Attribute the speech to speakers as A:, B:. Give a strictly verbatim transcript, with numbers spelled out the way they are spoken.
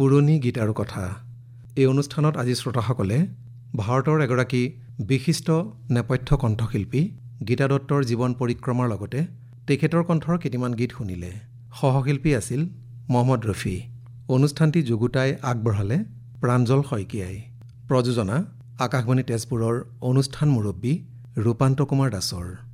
A: পুৰণি গীত আৰু কথা। এই অনুষ্ঠানত আজি শ্ৰোতাসকলে ভাৰতৰ এগৰাকী বিশিষ্ট নেপথ্য কণ্ঠশিল্পী গীতা দত্তৰ জীৱন পৰিক্ৰমাৰ লগতে তেখেতৰ কণ্ঠৰ কেইটামান গীত শুনিলে। সহশিল্পী আছিল মহম্মদ ৰফি। অনুষ্ঠানটি যুগুতাই আগবঢ়ালে প্ৰাঞ্জল শইকীয়াই। প্ৰযোজনা আকাশবাণী তেজপুৰৰ অনুষ্ঠান মুৰব্বী ৰূপান্ত কুমাৰ দাসৰ।